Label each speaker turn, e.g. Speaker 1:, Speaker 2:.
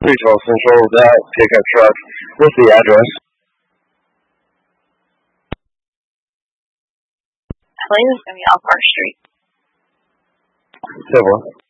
Speaker 1: 312 Central, that pickup truck. What's the address?
Speaker 2: I believe it's going to be off Park Street.
Speaker 1: Civil.